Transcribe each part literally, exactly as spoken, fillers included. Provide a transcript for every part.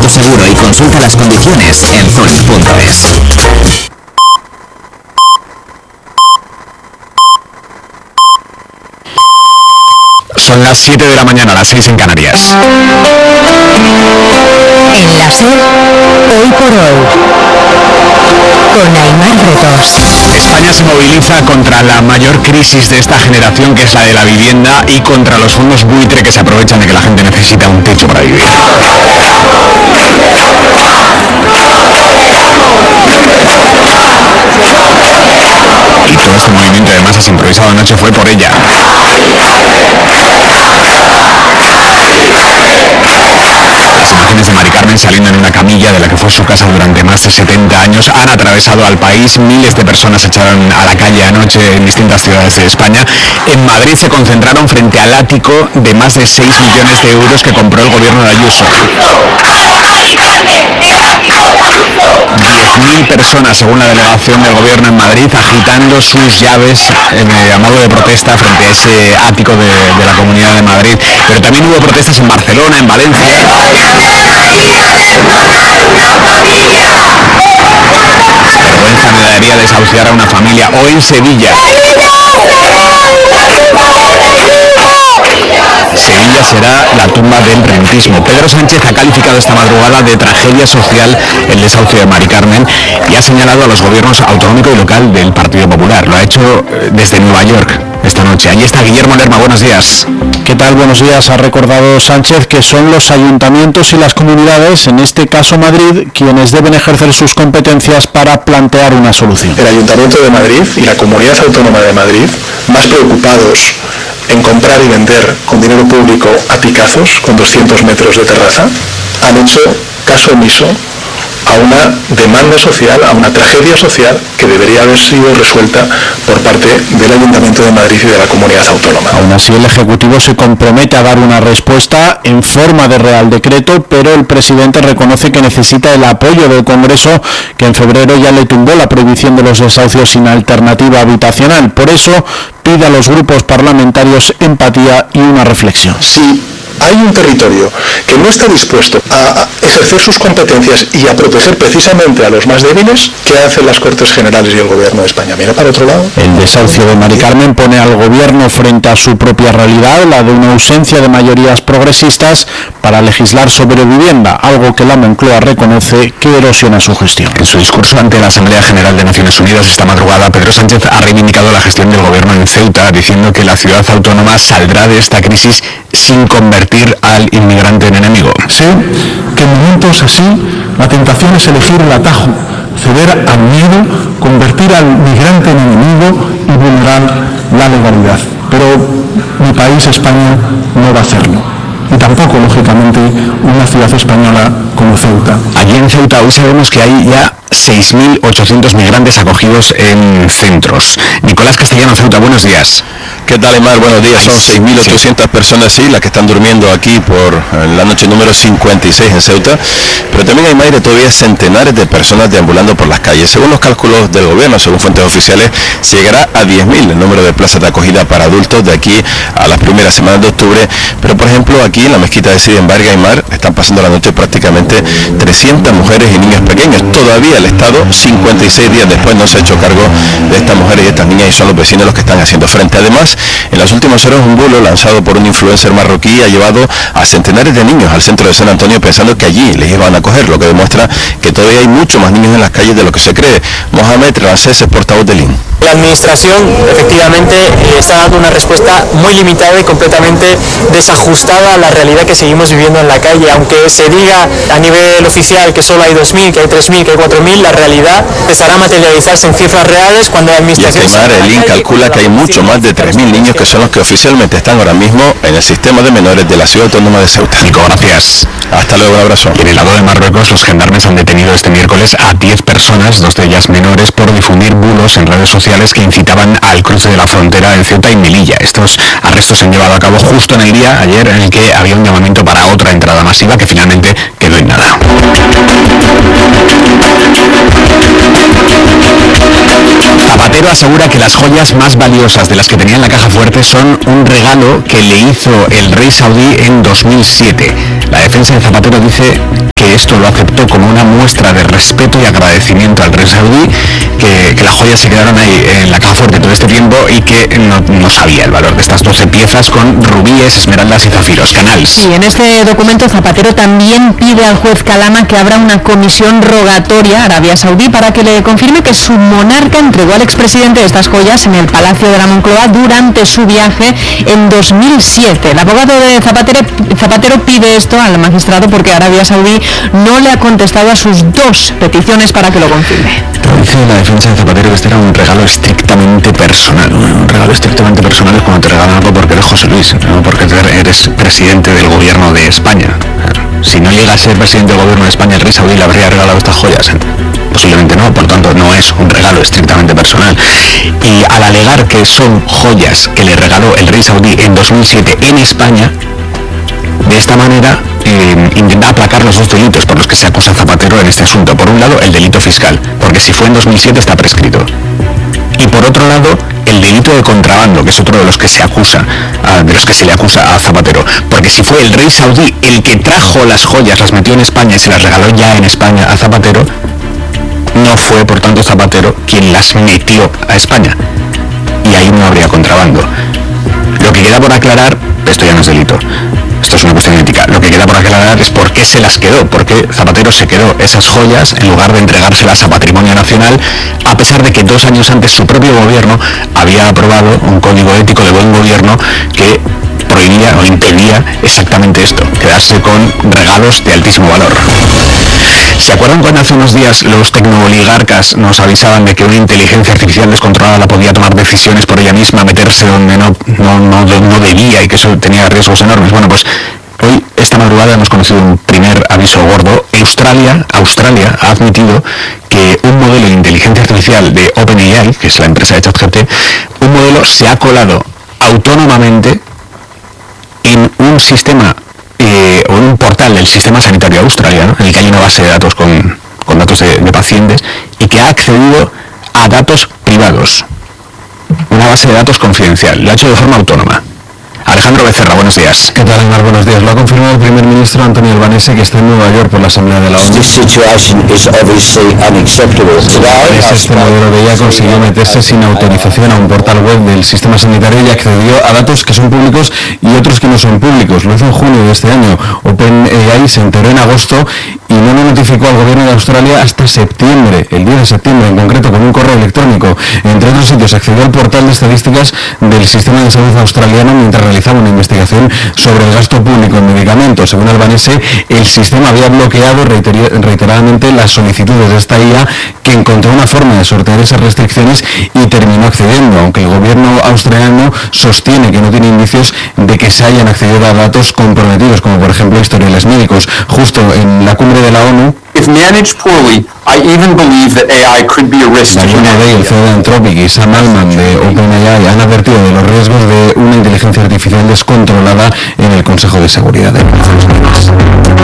tu seguro y consulta las condiciones en zurich punto es. Son las siete de la mañana, las seis en Canarias. En la SER, hoy por hoy, con Aimar Retos. España se moviliza contra la mayor crisis de esta generación, que es la de la vivienda, y contra los fondos buitre que se aprovechan de que la gente necesita un techo para vivir. Y todo este movimiento de masas improvisado anoche fue por ella. Las imágenes de Mari Carmen saliendo en una camilla de la que fue su casa durante más de setenta años han atravesado al país. Miles de personas se echaron a la calle anoche en distintas ciudades de España. En Madrid se concentraron frente al ático de más de seis millones de euros que compró el gobierno de Ayuso. diez mil personas, según la delegación del gobierno en Madrid, agitando sus llaves en, eh, a modo de protesta frente a ese ático de, de la Comunidad de Madrid. Pero también hubo protestas en Barcelona, en Valencia. Vergüenza me daría desahuciar a una familia. O en Sevilla. Sevilla será la tumba del rentismo. Pedro Sánchez ha calificado esta madrugada de tragedia social el desahucio de Mari Carmen y ha señalado a los gobiernos autonómico y local del Partido Popular. Lo ha hecho desde Nueva York esta noche. Allí está Guillermo Lerma, buenos días. ¿Qué tal? Buenos días. Ha recordado Sánchez que son los ayuntamientos y las comunidades, en este caso Madrid, quienes deben ejercer sus competencias para plantear una solución. El Ayuntamiento de Madrid y la Comunidad Autónoma de Madrid, más preocupados en comprar y vender con dinero público a picazos con doscientos metros de terraza, han hecho caso omiso a una demanda social, a una tragedia social que debería haber sido resuelta por parte del Ayuntamiento de Madrid y de la Comunidad Autónoma. Aún así, el Ejecutivo se compromete a dar una respuesta en forma de Real Decreto, pero el presidente reconoce que necesita el apoyo del Congreso, que en febrero ya le tumbó la prohibición de los desahucios sin alternativa habitacional. Por eso, pide a los grupos parlamentarios empatía y una reflexión. Sí. Hay un territorio que no está dispuesto a ejercer sus competencias y a proteger precisamente a los más débiles, ¿qué hacen las Cortes Generales y el Gobierno de España? Mira para otro lado. El desahucio de Mari Carmen pone al Gobierno frente a su propia realidad, la de una ausencia de mayorías progresistas para legislar sobre vivienda, algo que la Moncloa reconoce que erosiona su gestión. En su discurso ante la Asamblea General de Naciones Unidas esta madrugada, Pedro Sánchez ha reivindicado la gestión del Gobierno en Ceuta, diciendo que la ciudad autónoma saldrá de esta crisis sin convertir al inmigrante en enemigo. Sé que en momentos así la tentación es elegir el atajo, ceder al miedo, convertir al migrante en enemigo y vulnerar la legalidad. Pero mi país, España, no va a hacerlo. Y tampoco, lógicamente, una ciudad española como Ceuta. Allí en Ceuta hoy sabemos que hay ya seis mil ochocientos migrantes acogidos en centros. Nicolás Castellano, Ceuta, buenos días. ¿Qué tal, Aimar? Buenos días. Son seis mil ochocientas personas, sí, las que están durmiendo aquí por la noche número cincuenta y seis en Ceuta, pero también hay, Mayre, todavía centenares de personas deambulando por las calles. Según los cálculos del gobierno, según fuentes oficiales, se llegará a diez mil el número de plazas de acogida para adultos de aquí a las primeras semanas de octubre, pero por ejemplo aquí en la mezquita de Sidi en Barga, Aimar, están pasando la noche prácticamente trescientas mujeres y niños pequeños. Todavía el Estado, cincuenta y seis días después, no se ha hecho cargo de estas mujeres y estas niñas, y son los vecinos los que están haciendo frente. Además, en las últimas horas, un vuelo lanzado por un influencer marroquí ha llevado a centenares de niños al centro de San Antonio pensando que allí les iban a acoger, lo que demuestra que todavía hay mucho más niños en las calles de lo que se cree. Mohamed Ramsés es portavoz del I N. La administración efectivamente eh, está dando una respuesta muy limitada y completamente desajustada a la realidad que seguimos viviendo en la calle. Aunque se diga a nivel oficial que solo hay dos mil, que hay tres mil, que hay cuatro mil, la realidad empezará a materializarse en cifras reales cuando la administración... Y es que, Aimar, el I N calcula que hay mucho más de tres mil niños que son los que oficialmente están ahora mismo en el sistema de menores de la Ciudad Autónoma de Ceuta. Nico, gracias. Hasta luego, un abrazo. En el lado de Marruecos, los gendarmes han detenido este miércoles a diez personas, dos de ellas menores, por difundir bulos en redes sociales que incitaban al cruce de la frontera en Ceuta y Melilla. Estos arrestos se han llevado a cabo justo en el día ayer en el que había un llamamiento para otra entrada masiva que finalmente quedó en nada. Zapatero asegura que las joyas más valiosas de las que tenía en la caja fuerte son un regalo que le hizo el rey saudí en dos mil siete. La defensa de Zapatero dice que que esto lo aceptó como una muestra de respeto y agradecimiento al rey saudí, que, que las joyas se quedaron ahí en la caja fuerte todo este tiempo y que no, no sabía el valor de estas doce piezas con rubíes, esmeraldas y zafiros, canals. Sí, en este documento Zapatero también pide al juez Calama que abra una comisión rogatoria a Arabia Saudí para que le confirme que su monarca entregó al expresidente de estas joyas en el Palacio de la Moncloa durante su viaje en dos mil siete. El abogado de Zapatero, Zapatero pide esto al magistrado porque Arabia Saudí no le ha contestado a sus dos peticiones para que lo confirme. Pero dice la defensa de Zapatero que este era un regalo estrictamente personal. Un regalo estrictamente personal es cuando te regalan algo porque eres José Luis, no porque eres presidente del gobierno de España. Si no llega a ser presidente del gobierno de España, el rey saudí le habría regalado estas joyas. Posiblemente no, por tanto no es un regalo estrictamente personal. Y al alegar que son joyas que le regaló el rey saudí en dos mil siete en España, de esta manera eh, intenta aplacar los dos delitos por los que se acusa a Zapatero en este asunto. Por un lado, el delito fiscal, porque si fue en dos mil siete está prescrito. Y por otro lado, el delito de contrabando, que es otro de los que se acusa, uh, de los que se le acusa a Zapatero, porque si fue el rey saudí el que trajo las joyas, las metió en España y se las regaló ya en España a Zapatero, no fue por tanto Zapatero quien las metió a España, y ahí no habría contrabando. Lo que queda por aclarar, esto ya no es delito, esto es una cuestión ética, lo que queda por aclarar es por qué se las quedó, por qué Zapatero se quedó esas joyas en lugar de entregárselas a Patrimonio Nacional, a pesar de que dos años antes su propio gobierno había aprobado un código ético de buen gobierno que prohibía o impedía exactamente esto, quedarse con regalos de altísimo valor. ¿Se acuerdan cuando hace unos días los tecnooligarcas nos avisaban de que una inteligencia artificial descontrolada podía tomar decisiones por ella misma, meterse donde no, no, no, no debía y que eso tenía riesgos enormes? Bueno, pues hoy, esta madrugada, hemos conocido un primer aviso gordo. Australia, Australia ha admitido que un modelo de inteligencia artificial de OpenAI, que es la empresa de ChatGPT, un modelo se ha colado autónomamente en un sistema eh, o en un portal del sistema sanitario australiano, en el que hay una base de datos con, con datos de, de pacientes, y que ha accedido a datos privados, una base de datos confidencial. Lo ha hecho de forma autónoma. Alejandro Becerra, buenos días. ¿Qué tal, Aymar? Buenos días. Lo ha confirmado el primer ministro Antonio Albanese, que está en Nueva York por la Asamblea de la ONU. Este modelo de I A consiguió meterse sin autorización a un portal web del sistema sanitario y accedió a datos que son públicos y otros que no son públicos. Lo hizo en junio de este año. OpenAI se enteró en agosto y no lo notificó al gobierno de Australia hasta septiembre, el diez de septiembre en concreto, con un correo electrónico. Entre otros sitios, accedió al portal de estadísticas del sistema de salud australiano mientras realizaba una investigación sobre el gasto público en medicamentos. Según Albanese, el sistema había bloqueado reiteradamente las solicitudes de esta I A, que encontró una forma de sortear esas restricciones y terminó accediendo, aunque el gobierno australiano sostiene que no tiene indicios de que se hayan accedido a datos comprometidos, como por ejemplo historiales médicos. Justo en la cumbre de la ONU, If managed poorly, I even believe that A I could be a risk to humanity. El C E O de Anthropic y Sam Altman de OpenAI han advertido de los riesgos de una inteligencia artificial descontrolada en el Consejo de Seguridad de Naciones Unidas.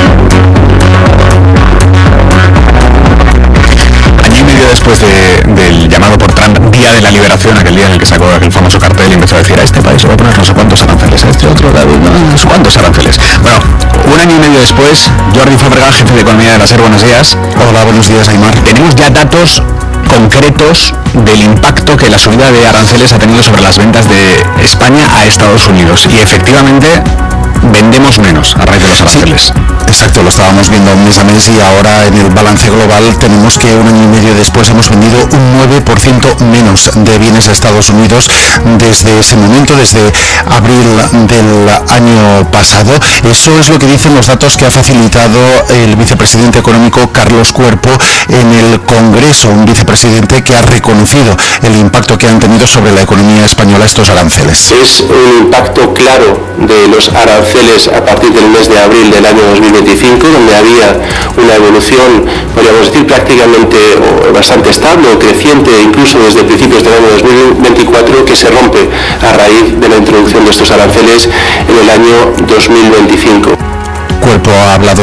Año y medio después de, del llamado por Trump Día de la Liberación, aquel día en el que sacó aquel famoso cartel y empezó a decir: a este país se va a poner no sé cuántos aranceles, a este otro lado no sé cuántos aranceles. Bueno, un año y medio después, Jordi Fábregas, jefe de Economía de la SER, buenos días. Hola, buenos días, Aymar. Tenemos ya datos concretos del impacto que la subida de aranceles ha tenido sobre las ventas de España a Estados Unidos, y efectivamente vendemos menos a raíz de los aranceles. Sí, exacto, lo estábamos viendo mes a mes, y ahora en el balance global tenemos que un año y medio después hemos vendido un nueve por ciento menos de bienes a Estados Unidos desde ese momento, desde abril del año pasado. Eso es lo que dicen los datos que ha facilitado el vicepresidente económico Carlos Cuerpo en el Congreso, un vicepresidente que ha reconocido el impacto que han tenido sobre la economía española estos aranceles. Es un impacto claro de los aranceles a partir del mes de abril del año dos mil veinticinco, donde había una evolución, podríamos decir, prácticamente o bastante estable o creciente, incluso desde principios del año dos mil veinticuatro, que se rompe a raíz de la introducción de estos aranceles en el año dos mil veinticinco. Cuerpo ha hablado de impacto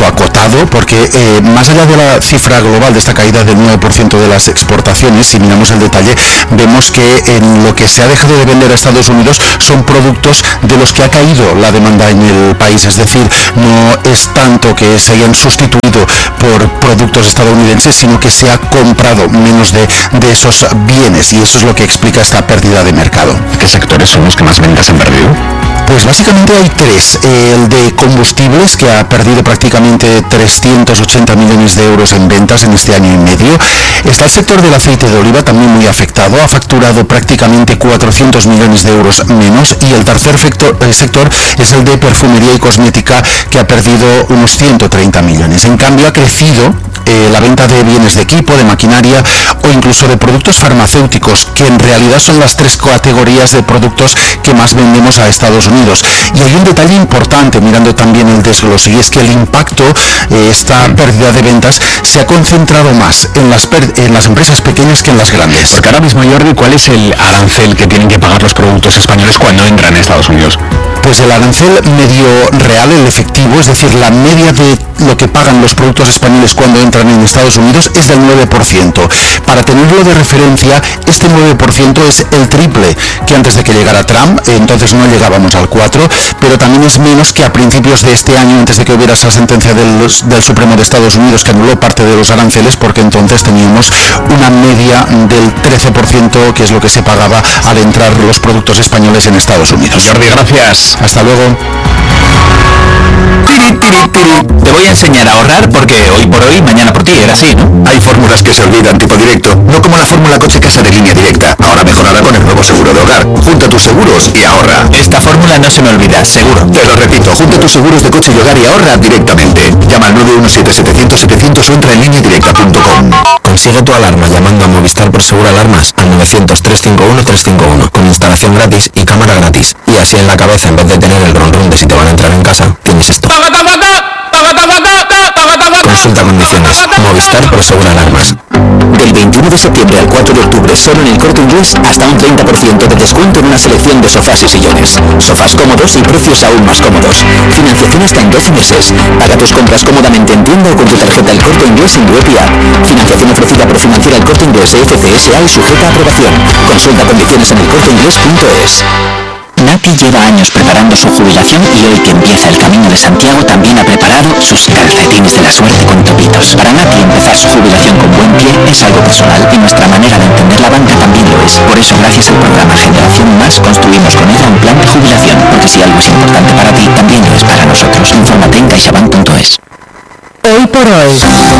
impacto acotado, porque eh, más allá de la cifra global de esta caída del nueve por ciento de las exportaciones, si miramos el detalle, vemos que en lo que se ha dejado de vender a Estados Unidos son productos de los que ha caído la demanda en el país, es decir, no es tanto que se hayan sustituido por productos estadounidenses, sino que se ha comprado menos de, de esos bienes, y eso es lo que explica esta pérdida de mercado. ¿Qué sectores son los que más ventas han perdido? Pues básicamente hay tres. El de combustibles, que ha perdido prácticamente trescientos ochenta millones de euros en ventas en este año y medio. Está el sector del aceite de oliva, también muy afectado, ha facturado prácticamente cuatrocientos millones de euros menos. Y el tercer sector, el sector es el de perfumería y cosmética, que ha perdido unos ciento treinta millones. En cambio, ha crecido eh, la venta de bienes de equipo, de maquinaria o incluso de productos farmacéuticos, que en realidad son las tres categorías de productos que más vendemos a Estados Unidos. Y hay un detalle importante mirando también el desglose, y es que el impacto, eh, esta pérdida de ventas, se ha concentrado más en las, en las empresas pequeñas que en las grandes. Porque ahora mismo, Jordi, ¿cuál es el arancel que tienen que pagar los productos españoles cuando entran en Estados Unidos? Pues el arancel medio real, el efectivo, es decir, la media de lo que pagan los productos españoles cuando entran en Estados Unidos es del nueve por ciento. Para tenerlo de referencia, este nueve por ciento es el triple que antes de que llegara Trump, entonces no llegábamos al cuatro, pero también es menos que a principios de este año, antes de que hubiera esa sentencia del, del Supremo de Estados Unidos que anuló parte de los aranceles, porque entonces teníamos una media del trece por ciento, que es lo que se pagaba al entrar los productos españoles en Estados Unidos. Jordi, gracias. Hasta luego. Te voy a enseñar a ahorrar porque hoy por hoy, mañana por ti, era así, ¿no? Hay fórmulas que se olvidan, tipo directo, no como la fórmula coche-casa de Línea Directa, ahora mejorada con el nuevo seguro de hogar. Junta tus seguros y ahorra. Esta fórmula no se me olvida, seguro. Te lo repito, junta tus seguros de coche y hogar y ahorra directamente. Llama al nueve uno siete setecientos setecientos o entra en línea directa punto com. Consigue tu alarma llamando a Movistar Prosegur Alarmas al novecientos, trescientos cincuenta y uno, trescientos cincuenta y uno con instalación gratis y cámara gratis. Y así en la cabeza, en vez de tener el ron ron de si te van a entrar en casa, tienes esto. Consulta condiciones. Movistar Prosegur Alarmas. Del veintiuno de septiembre al cuatro de octubre, solo en el Corte Inglés, hasta un treinta por ciento de descuento en una selección de sofás y sillones. Sofás cómodos y precios aún más cómodos. Financiación hasta en doce meses. Paga tus compras cómodamente en tienda o con tu tarjeta El Corte Inglés en web y app. Financiación ofrecida por Financiera El Corte Inglés F C S A y sujeta a aprobación. Consulta condiciones en el corte inglés punto es. Nati lleva años preparando su jubilación y hoy que empieza el Camino de Santiago también ha preparado sus calcetines de la suerte con topitos. Para Nati empezar su jubilación con buen pie es algo personal y nuestra manera de entender la banca también lo es. Por eso gracias al programa Generación Más construimos con ella un plan de jubilación, porque si algo es importante para ti, también lo es para nosotros. Infórmate en caixabank punto es. Hoy por hoy,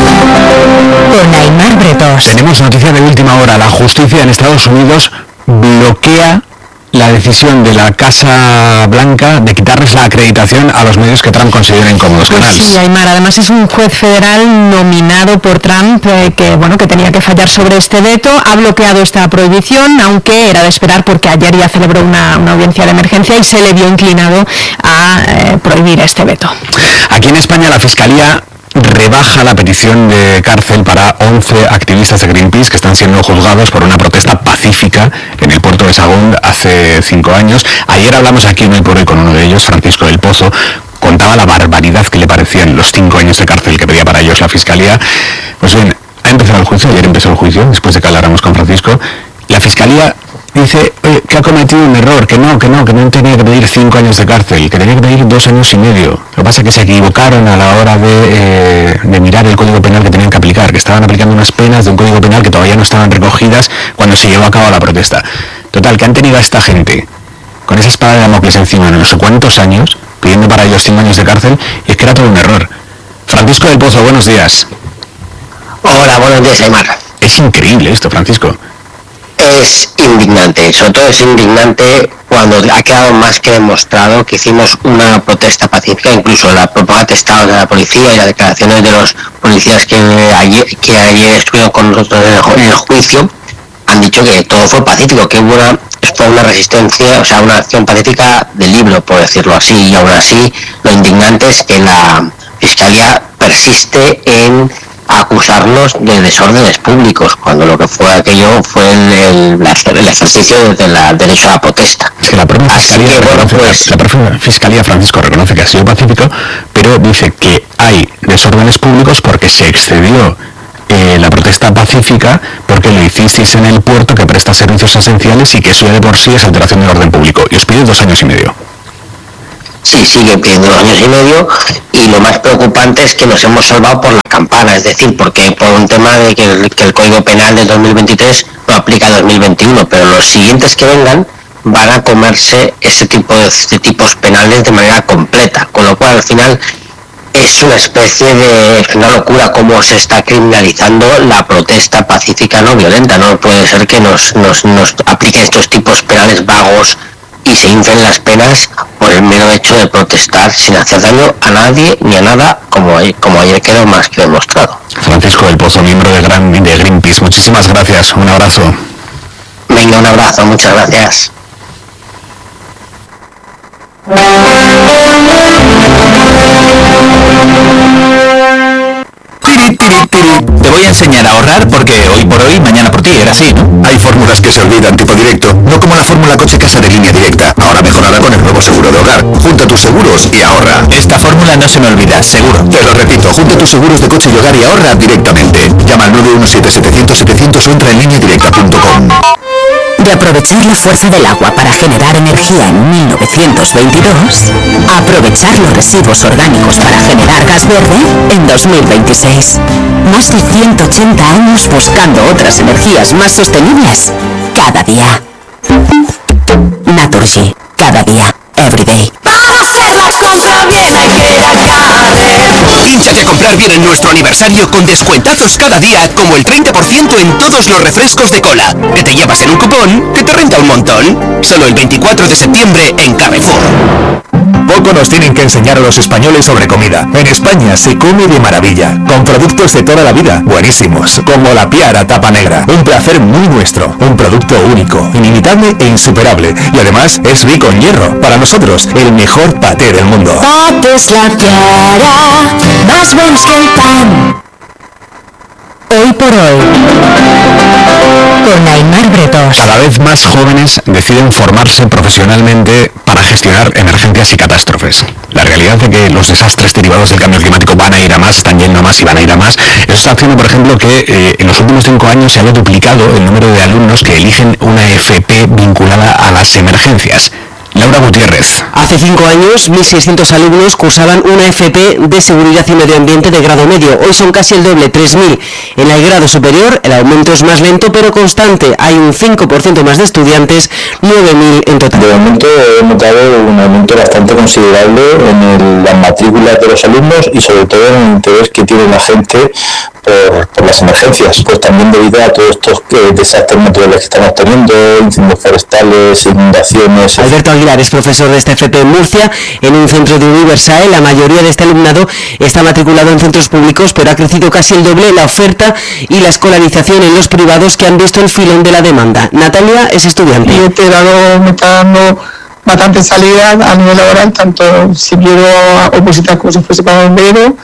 con Aymar Bretos. Tenemos noticia de última hora. La justicia en Estados Unidos bloquea la decisión de la Casa Blanca de quitarles la acreditación a los medios que Trump considera incómodos. Pues Canals. sí, Aymar, además es un juez federal nominado por Trump eh, que, bueno, que tenía que fallar sobre este veto. Ha bloqueado esta prohibición, aunque era de esperar porque ayer ya celebró una, una audiencia de emergencia y se le vio inclinado a eh, prohibir este veto. Aquí en España la Fiscalía rebaja la petición de cárcel para once activistas de Greenpeace que están siendo juzgados por una protesta pacífica en el puerto de Sagún hace cinco años. Ayer hablamos aquí en Hoy por Hoy con uno de ellos, Francisco del Pozo. Contaba la barbaridad que le parecían los cinco años de cárcel que pedía para ellos la Fiscalía. Pues bien, ha empezado el juicio, ayer empezó el juicio, después de que habláramos con Francisco. La Fiscalía dice oye, que ha cometido un error, que no, que no, que no tenía que pedir cinco años de cárcel, que tenía que pedir dos años y medio. Lo que pasa es que se equivocaron a la hora de, eh, de mirar el Código Penal que tenían que aplicar, que estaban aplicando unas penas de un Código Penal que todavía no estaban recogidas cuando se llevó a cabo la protesta. Total, que han tenido a esta gente con esa espada de Damocles encima de no sé cuántos años, pidiendo para ellos cinco años de cárcel, y es que era todo un error. Francisco del Pozo, buenos días. Hola, buenos días, Aymar. Es increíble esto, Francisco. Es indignante, sobre todo es indignante cuando ha quedado más que demostrado que hicimos una protesta pacífica, incluso la propia atestado de la policía y las declaraciones de los policías que ayer, que ayer estuvieron con nosotros en el, en el juicio, han dicho que todo fue pacífico, que hubo una, fue una resistencia, o sea, una acción pacífica del libro, por decirlo así, y aún así lo indignante es que la Fiscalía persiste en acusarnos de desórdenes públicos, cuando lo que fue aquello fue el, el, el ejercicio del derecho a la protesta. Es que la propia Fiscalía, que, bueno, reconoce, pues, la propia Fiscalía, Francisco, reconoce que ha sido pacífico, pero dice que hay desórdenes públicos porque se excedió eh, la protesta pacífica, porque lo hicisteis en el puerto que presta servicios esenciales y que eso ya de por sí es alteración del orden público. Y os pide dos años y medio. Sí, sigue pidiendo dos años y medio, y lo más preocupante es que nos hemos salvado por la campana, es decir, porque por un tema de que el, que el Código Penal de dos mil veintitrés no aplica a dos mil veintiuno, pero los siguientes que vengan van a comerse ese tipo de, de tipos penales de manera completa, con lo cual al final es una especie de, es una locura cómo se está criminalizando la protesta pacífica no violenta. No puede ser que nos, nos, nos apliquen estos tipos penales vagos y se inflen las penas por el mero hecho de protestar sin hacer daño a nadie ni a nada, como, como ayer quedó más que demostrado. Francisco del Pozo, miembro de, Gran, de Greenpeace, muchísimas gracias, un abrazo. Venga, un abrazo, muchas gracias. Te voy a enseñar a ahorrar porque hoy por hoy, mañana por ti, era así, ¿no? Hay fórmulas que se olvidan tipo directo, no como la fórmula coche casa de Línea Directa, ahora mejorada con el nuevo seguro de hogar. Junta tus seguros y ahorra. Esta fórmula no se me olvida, seguro. Te lo repito, junta tus seguros de coche y hogar y ahorra directamente. Llama al nueve uno siete, setecientos, setecientos o entra en línea directa punto com. De aprovechar la fuerza del agua para generar energía en mil novecientos veintidós, a aprovechar los residuos orgánicos para generar gas verde en dos mil veintiséis. Más de ciento ochenta años buscando otras energías más sostenibles cada día. Naturgy, cada día, every day. Para hacer la compra bien hay que ir a Carrer. Hínchate a comprar bien en nuestro aniversario con descuentazos cada día, como el treinta por ciento en todos los refrescos de cola, que te llevas en un cupón que te renta un montón. Solo el veinticuatro de septiembre en Carrefour. Poco nos tienen que enseñar a los españoles sobre comida. En España se come de maravilla, con productos de toda la vida, buenísimos, como la Piara Tapa Negra. Un placer muy nuestro, un producto único, inimitable e insuperable. Y además es rico en hierro. Para nosotros, el mejor paté del mundo. Patés La Piara, más bons que el pan. Hoy por hoy, con Aimar Bretos. Cada vez más jóvenes deciden formarse profesionalmente para gestionar emergencias y catástrofes. La realidad de que los desastres derivados del cambio climático van a ir a más, están yendo a más y van a ir a más, eso está haciendo, por ejemplo, que eh, en los últimos cinco años se haya duplicado el número de alumnos que eligen una F P vinculada a las emergencias. Laura Gutiérrez. Hace cinco años, mil seiscientos alumnos cursaban una F P de Seguridad y Medio Ambiente de grado medio. Hoy son casi el doble, tres mil. En el grado superior, el aumento es más lento pero constante. Hay un cinco por ciento más de estudiantes, nueve mil en total. De momento he notado un aumento bastante considerable en el, las matrículas de los alumnos y sobre todo en el interés que tiene la gente por, por las emergencias, pues también debido a todos estos eh, desastres naturales que estamos teniendo, incendios forestales, inundaciones. Alberto Aguilar es profesor de esta F P en Murcia, en un centro de Universae. La mayoría de este alumnado está matriculado en centros públicos, pero ha crecido casi el doble la oferta y la escolarización en los privados, que han visto el filón de la demanda. Natalia es estudiante. Yo te he dado, me está dando bastante salida a nivel laboral, tanto si quiero opositar como si fuese para bombero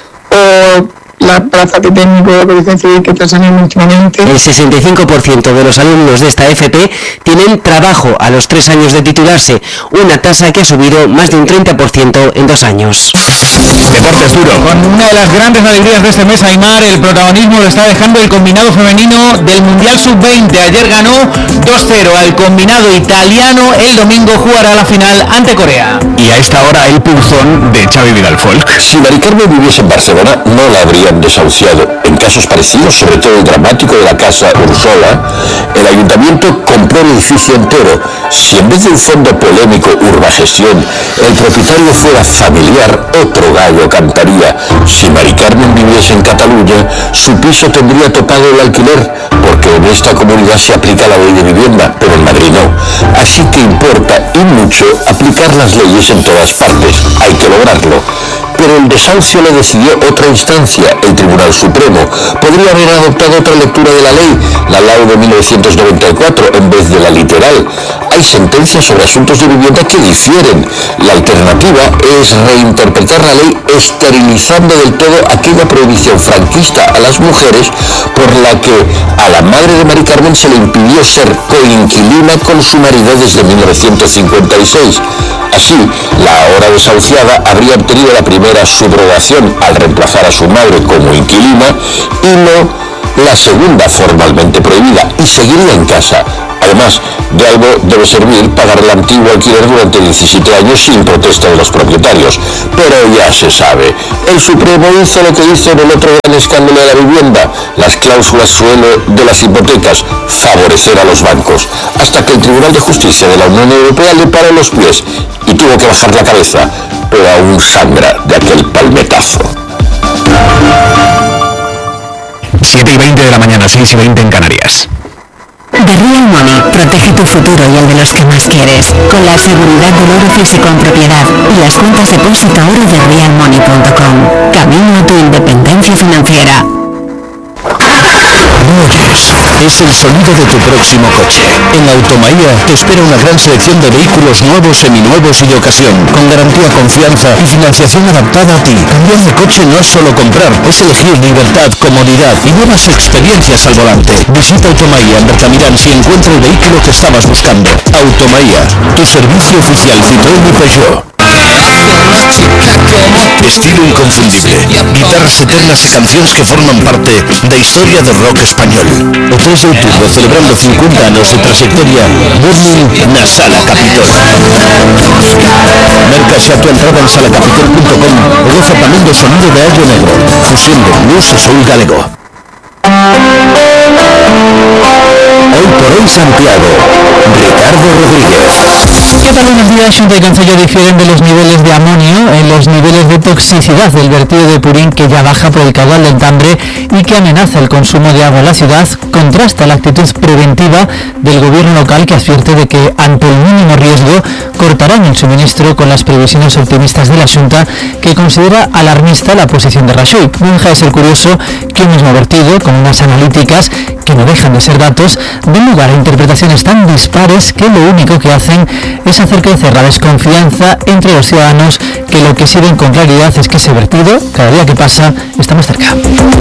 o la plaza de técnico de protección civil que está saliendo últimamente. El sesenta y cinco por ciento de los alumnos de esta F P tienen trabajo a los tres años de titularse, una tasa que ha subido más de un treinta por ciento en dos años. Deportes duro. Con una de las grandes alegrías de este mes, Aimar, el protagonismo lo está dejando el combinado femenino del Mundial sub veinte. Ayer ganó dos cero al combinado italiano. El domingo jugará la final ante Corea. Y a esta hora el punzón de Xavi Vidal Folk. Si Mari Carmen viviese en Barcelona, no la habrían desahuciado. En casos parecidos, sobre todo el dramático de la casa Ursola, el ayuntamiento compró el edificio entero. Si en vez de un fondo polémico Urbagestión, el propietario fuera familiar, otro gallo cantaría. Si Mari Carmen viviese en Cataluña, su piso tendría topado el alquiler, porque en esta comunidad se aplica la ley de vivienda, pero en Madrid no. Así que importa y mucho aplicar las leyes en todas partes. Hay que lograrlo. pero el desahucio le decidió otra instancia, el Tribunal Supremo. Podría haber adoptado otra lectura de la ley, la L A U de mil novecientos noventa y cuatro, en vez de la literal. Hay sentencias sobre asuntos de vivienda que difieren. La alternativa es reinterpretar la ley esterilizando del todo aquella prohibición franquista a las mujeres por la que a la madre de Mari Carmen se le impidió ser coinquilina con su marido desde mil novecientos cincuenta y seis. Así, la ahora desahuciada habría obtenido la primera subrogación al reemplazar a su madre como inquilina y no la segunda formalmente prohibida, y seguiría en casa. Además, de algo debe servir pagar el antiguo alquiler durante diecisiete años sin protesta de los propietarios. Pero ya se sabe, el Supremo hizo lo que hizo en el otro gran escándalo de la vivienda, las cláusulas suelo de las hipotecas, favorecer a los bancos, hasta que el Tribunal de Justicia de la Unión Europea le paró los pies y tuvo que bajar la cabeza, pero aún sangra de aquel palmetazo. siete y veinte de la mañana, seis y veinte en Canarias. The Real Money protege tu futuro y el de los que más quieres, con la seguridad del oro físico en propiedad y las cuentas depósito oro de real money punto com. Camino a tu independencia financiera. Oyes, es el sonido de tu próximo coche. En Automaía te espera una gran selección de vehículos nuevos, seminuevos y de ocasión, con garantía, confianza y financiación adaptada a ti. Cambiar de coche no es solo comprar, es elegir libertad, comodidad y nuevas experiencias al volante. Visita Automaía en Bertamirán y encuentra el vehículo que estabas buscando. Automaía, tu servicio oficial Citroën y Peugeot. Estilo inconfundible, guitarras eternas y canciones que forman parte de historia del rock español. O tres de octubre, celebrando cincuenta años de trayectoria, Burning na Sala Capitol. Merca xa tu entrada en sala capitol punto com e goza tamén do sonido de Allo Negro, fusión de blues e soul galego. Hoy por hoy Santiago, Ricardo Rodríguez. ¿Qué tal? Buenos días. Xunta y Concello difieren de los niveles de amonio en los niveles de toxicidad del vertido de Purín, que ya baja por el caudal del Tambre y que amenaza el consumo de agua en la ciudad. Contrasta la actitud preventiva del gobierno local, que advierte de que ante el mínimo riesgo cortarán el suministro, con las previsiones optimistas de la Xunta, que considera alarmista la posición de Rajoy. No deja de ser curioso que un mismo vertido, con unas analíticas que no dejan de ser datos, den lugar a interpretaciones tan dispares que lo único que hacen es hacer crecer la desconfianza entre los ciudadanos, que lo que sí ven con claridad es que ese vertido, cada día que pasa, está más cerca.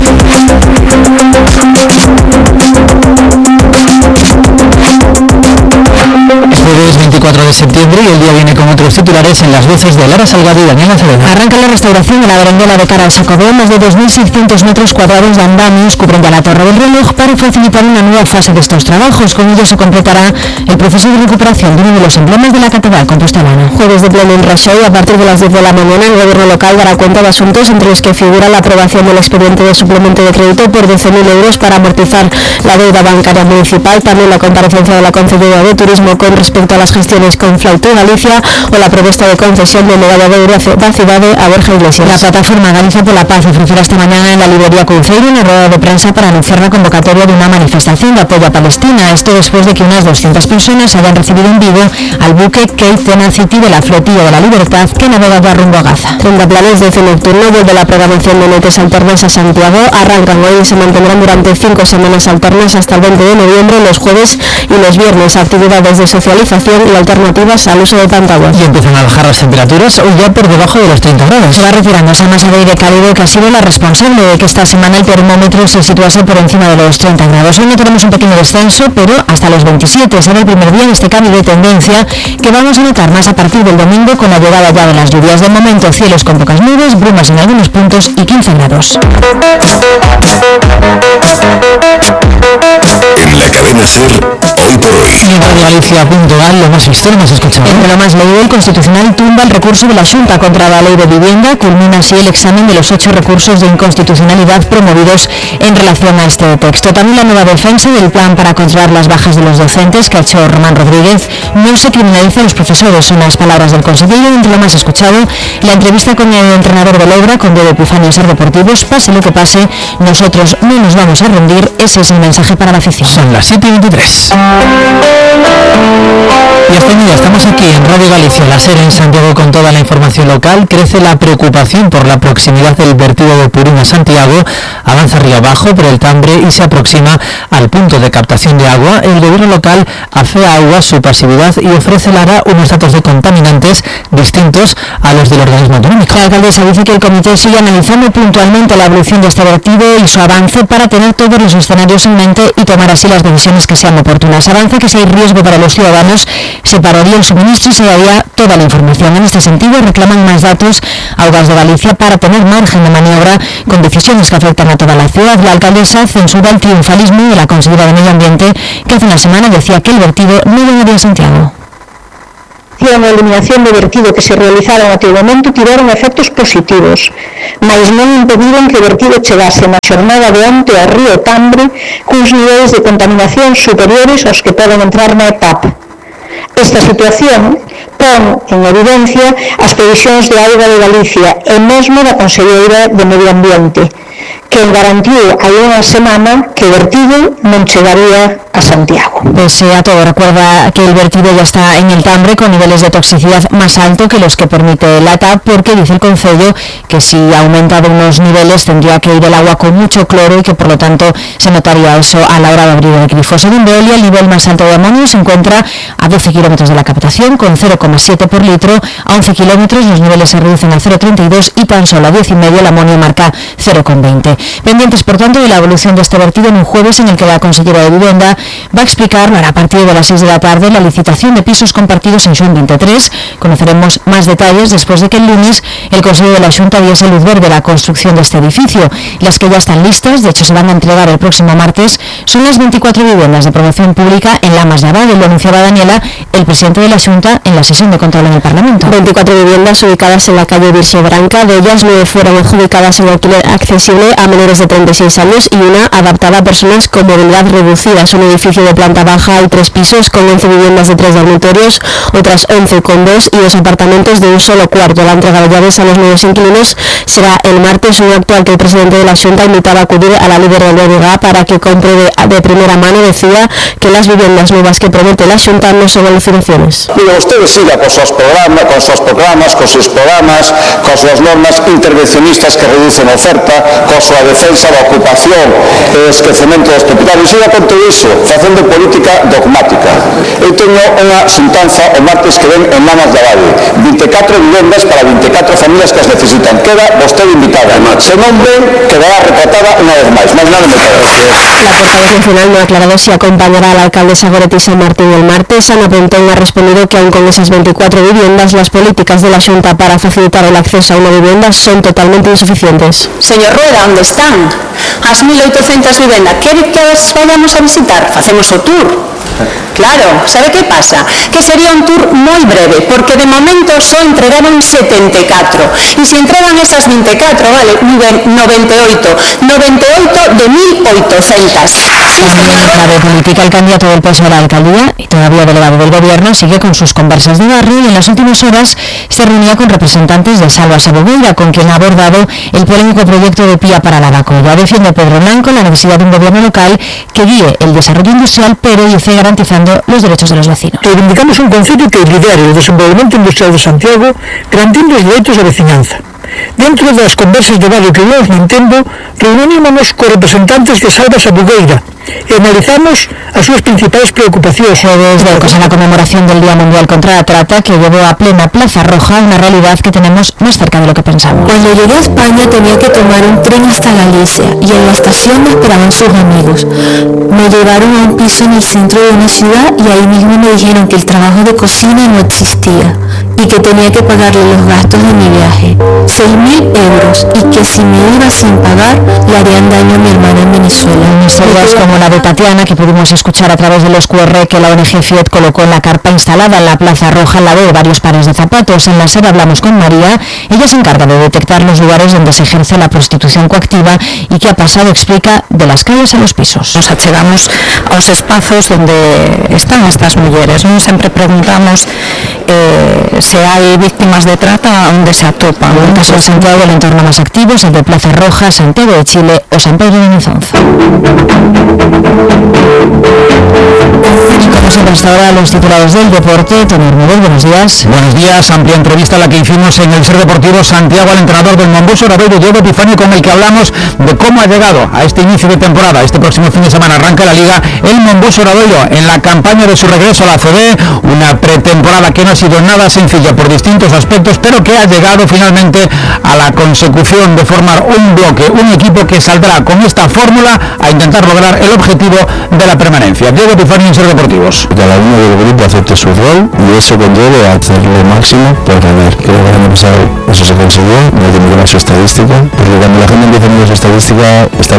Es jueves veinticuatro de septiembre y el día viene con otros titulares en las voces de Lara Salgado y Daniela Acevedo. Arranca la restauración de la berenjena de cara al Sacobeo. Más de dos mil seiscientos metros cuadrados de andamios cubren ya la Torre del Reloj para facilitar una nueva fase de estos trabajos. Con ello se completará el proceso de recuperación de uno de los emblemas de la catedral compostelana. Jueves de pleno en Rajoy. A partir de las diez de la mañana, el gobierno local dará cuenta de asuntos entre los que figura la aprobación del expediente de suplemento de crédito por doce mil euros para amortizar la deuda bancaria municipal. También la comparecencia de la concedida de turismo con respecto a las gestiones con Flauto Galicia, o la propuesta de concesión de medalla de oro da cidade a Borja Iglesias. La plataforma Galicia por la Paz ofrecerá esta mañana en la librería Cunceiro una rueda de prensa para anunciar la convocatoria de una manifestación de apoyo a Palestina. Esto después de que unas doscientas personas hayan recibido en vivo al buque Cape Tenacity de la Flotilla de la Libertad, que navega ya rumbo a Gaza. treinta planes de ocio nocturno. Vuelve la programación de noches alternas a Santiago. Arrancan hoy y se mantendrán durante cinco semanas alternas hasta el veinte de noviembre, los jueves y los viernes. Actividades de socialización y alternativas al uso de pantallas. Y empiezan a bajar las temperaturas, hoy ya por debajo de los treinta grados. Se va retirando esa masa de aire cálido que ha sido la responsable de que esta semana el termómetro se situase por encima de los treinta grados. Hoy no tenemos un pequeño descenso, pero hasta los veintisiete será el primer día en este cambio de tendencia, que vamos a notar más a partir del domingo, con la llegada ya de las lluvias. De momento, cielos con pocas nubes, brumas en algunos puntos y quince grados. En la cadena SER, hoy por hoy. Y en Radio Galicia punto gal, lo más visto, lo más escuchado. Entre lo más leído, el Constitucional tumba el recurso de la Xunta contra la Ley de Vivienda. Culmina así el examen de los ocho recursos de inconstitucionalidad promovidos en relación a este texto. También la nueva defensa del plan para controlar las bajas de los docentes que ha hecho Román Rodríguez. No se criminaliza a los profesores, son las palabras del consejero. Entre lo más escuchado, la entrevista con el entrenador del Obra, con Diego Epifanio en Ser Deportivos. Pase lo que pase, nosotros no nos vamos a rendir. Ese es el mensaje para la afición. Son las siete y veintitrés. Y hasta ya estamos aquí en Radio Galicia, la SER en Santiago, con toda la información local. Crece la preocupación por la proximidad del vertido de Purín a Santiago. Avanza río abajo por el Tambre y se aproxima al punto de captación de agua. El gobierno local afea a Aguas su pasividad y ofrece a ARA unos datos de contaminantes distintos a los del organismo autonómico. La alcaldesa dice que el comité sigue analizando puntualmente la evolución de este vertido y su avance para tener todos los escenarios en mente y tomar así las decisiones que sean oportunas. Avanza que si hay riesgo para los ciudadanos, se pararía el suministro y se daría toda la información. En este sentido, reclaman más datos a Aguas de Galicia para tener margen de maniobra con decisiones que afectan a toda la ciudad. La alcaldesa censura el triunfalismo de la consejera de Medio Ambiente, que hace una semana decía que el vertido no llegaría a Santiago. A eliminación de vertido que se realizaron até o momento tiveron efectos positivos, mas non impediron que o vertido chegase na xornada de onte ao río Tambre cuns niveis de contaminación superiores aos que poden entrar na E P A P. Esta situación pon en evidencia as previsións de Auga de Galicia e mesmo da Conselleira de Medio Ambiente, que garantiu hai unha semana que o vertido non chegaría a Santiago. Pese a todo, recuerda que el vertido ya está en el Tambre con niveles de toxicidad más alto que los que permite la T A P, porque dice el concello que si aumenta de unos niveles tendría que ir el agua con mucho cloro y que por lo tanto se notaría eso a la hora de abrir el grifo. Según Veolia, el nivel más alto de amonio se encuentra a doce kilómetros de la captación con cero coma siete por litro, a once kilómetros los niveles se reducen a cero coma treinta y dos y tan solo a diez y medio el amonio marca cero coma veinte. Pendientes, por tanto, de la evolución de este vertido en un jueves en el que la consellera de Vivienda va a explicar a partir de las seis de la tarde la licitación de pisos compartidos en Xun veintitrés. Conoceremos más detalles después de que el lunes el Consejo de la Xunta diese luz verde a la construcción de este edificio. Las que ya están listas, de hecho se van a entregar el próximo martes, son las veinticuatro viviendas de promoción pública en Lamas de Abad. Lo anunciaba Daniela, el presidente de la Xunta, en la sesión de control en el Parlamento. veinticuatro viviendas ubicadas en la calle Virxe Branca, de ellas nueve fueron adjudicadas en alquiler accesible a menores de treinta y seis años y una adaptada a personas con movilidad reducida. Es un edificio de planta baja y tres pisos con once viviendas de tres dormitorios, otras once con dos y dos apartamentos de un solo cuarto. La entrega de llaves a los nuevos inquilinos será el martes, un acto al que el presidente de la Xunta invitaba a acudir a la líder de L G para que compre de, de primera mano. Decía que las viviendas nuevas que promete la Xunta no son alucinaciones. Mira, usted siga con sus programas, con sus programas, con sus programas, con sus normas intervencionistas que reducen oferta, con su defensa da ocupación e esquecemento dos propietarios. Siga con todo iso, facendo política dogmática. Eu teño unha xuntanza o martes que ven en Lamas de Abade, veinticuatro vivendas para veinticuatro familias que as necesitan. Queda vostede invitada, se non ven, quedará retratada unha vez máis. Máis nada me queda. La portavoz nacional no ha aclarado si acompañará a la alcaldesa Goretti San Martín el martes. Ana Pontón ha respondido que aun con esas veinticuatro viviendas, las políticas de la Xunta para facilitar el acceso a una vivienda son totalmente insuficientes. Señor Rueda, ¿dónde están? As mil oitocentas vivendas, ¿quiere que as vayamos a visitar? Facemos o tour. Claro, ¿sabe qué pasa? Que sería un tour moi breve, porque de momento só entregaron setenta y cuatro. E se entregan esas veinticuatro, vale, noventa y ocho. noventa y ocho de mil oitocentas. También en clave política, el candidato del P S O a la alcaldía y todavía delegado del gobierno sigue con sus conversas de barrio y en las últimas horas se reunía con representantes de Salva Sabogueira, con quien ha abordado el polémico proyecto de Pía para la Bacolla. Defiende Pedro Blanco la necesidad de un gobierno local que guíe el desarrollo industrial, pero dice garantizando los derechos de los vecinos. Reivindicamos un concello que lidere o desenvolvemento industrial de Santiago, garantindo os dereitos da veciñanza. Dentro das conversas de barrio que íbamos mantendo, reunímonos co representantes de Salva Sabogueira e analizamos as súas principais preocupacións. Jueves de en la conmemoración del Día Mundial contra la Trata, que llevó a plena Plaza Roja, una realidad que tenemos más cerca de lo que pensamos. Cuando llegué a España tenía que tomar un tren hasta Galicia y en la estación me esperaban sus amigos. Me llevaron a un piso en el centro de una ciudad y ahí mismo me dijeron que el trabajo de cocina no existía y que tenía que pagarle los gastos de mi viaje, seis mil euros, y que si me iba sin pagar le harían daño a mi hermana en Venezuela. Historias como la de Tatiana, que pudimos escuchar a través de los Q R que la O N G Fiat colocó en la carpa instalada en la Plaza Roja al lado de varios pares de zapatos. En la SER hablamos con María, ella se encarga de detectar los lugares donde se ejerce la prostitución coactiva y qué ha pasado, explica, de las calles a los pisos. Nos achegamos aos espazos donde están estas mulleres, non sempre preguntamos eh, se hai víctimas de trata onde se atopan. En el caso de Santiago, el entorno más activo es el de Plaza Roja, Santiago de Chile o San Pedro de Monzón. once. Y con nosotros hasta ahora los titulares del deporte. Tony Hermedel, buenos días. Buenos días, amplia entrevista la que hicimos en el Ser Deportivo Santiago al entrenador del Monbuso Obradoiro, Diego Epifanio, con el que hablamos de cómo ha llegado a este inicio de temporada. Este próximo fin de semana arranca la Liga el Monbuso Obradoiro en la campaña de su regreso a la A C B, una pretemporada que no ha sido nada sencilla por distintos aspectos, pero que ha llegado finalmente a la consecución de formar un bloque, un equipo que saldrá con esta fórmula a intentar lograr el objetivo de la permanencia. Diego Epifanio en Ser Deportivos. Cada uno del grupo acepte su rol y eso conlleve a hacer lo máximo por ganar. Creo que el año pasado eso se consiguió, no hay que mirar su estadística, porque cuando la gente empieza a mirar su estadística está